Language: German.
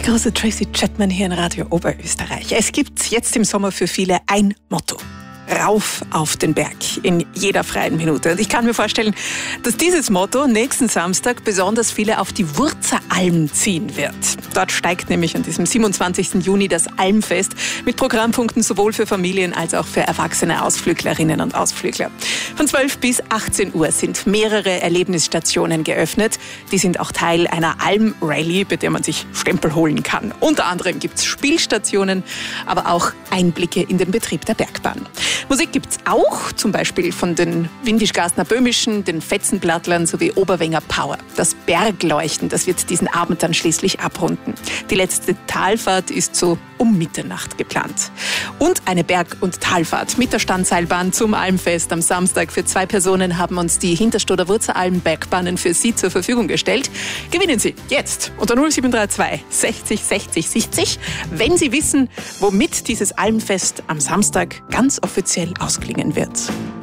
große Tracy Chapman hier in Radio Oberösterreich. Es gibt jetzt im Sommer für viele ein Motto. Rauf auf den Berg in jeder freien Minute. Und ich kann mir vorstellen, dass dieses Motto nächsten Samstag besonders viele auf die Wurzeralm ziehen wird. Dort steigt nämlich an diesem 27. Juni das Almfest mit Programmpunkten sowohl für Familien als auch für erwachsene Ausflüglerinnen und Ausflügler. Von 12 bis 18 Uhr sind mehrere Erlebnisstationen geöffnet. Die sind auch Teil einer Alm-Rallye, bei der man sich Stempel holen kann. Unter anderem gibt es Spielstationen, aber auch Einblicke in den Betrieb der Bergbahn. Musik gibt's auch, zum Beispiel von den Windisch-Gastner-Böhmischen, den Fetzenblattlern sowie Oberwenger Power. Das Bergleuchten, das wird diesen Abend dann schließlich abrunden. Die letzte Talfahrt ist so um Mitternacht geplant. Und eine Berg- und Talfahrt mit der Standseilbahn zum Almfest am Samstag für 2 Personen haben uns die Hinterstoder Wurzeralm-Bergbahnen für Sie zur Verfügung gestellt. Gewinnen Sie jetzt unter 0732 60 60 60, wenn Sie wissen, womit dieses Almfest am Samstag ganz offiziell ausklingen wird.